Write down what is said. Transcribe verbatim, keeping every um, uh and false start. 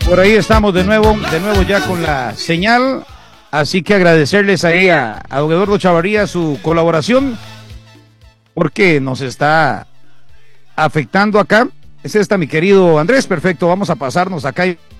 Por ahí estamos de nuevo, de nuevo ya con la señal. Así que agradecerles ahí a, a don Eduardo Chavarría su colaboración, porque nos está afectando acá. Es esta, mi querido Andrés. Perfecto, vamos a pasarnos acá.